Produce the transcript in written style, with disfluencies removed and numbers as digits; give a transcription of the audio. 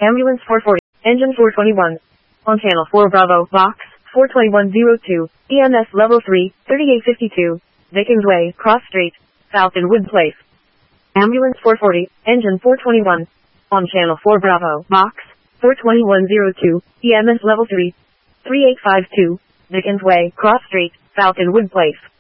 Ambulance 440, Engine 421. On Channel 4 Bravo, Box 42102, EMS Level 3, 3852, Dickens Way, Cross Street, Falconwood Place. Ambulance 440, Engine 421. On Channel 4 Bravo, Box 42102, EMS Level 3, 3852, Dickens Way, Cross Street, Falconwood Place.